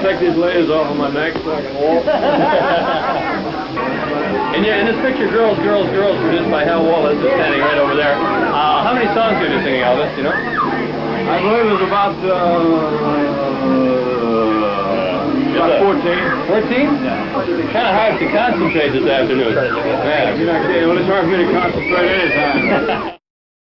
take these layers off of my neck so I can walk. And yeah, in this picture, Girls, Girls, Girls, produced by Hal Wallace, is standing right over there. How many songs did you sing, Elvis, you know? I believe it was about 14. 14? Yeah. Kind of hard to concentrate this afternoon. Yeah, you're not kidding. Well, it's hard for me to concentrate anytime.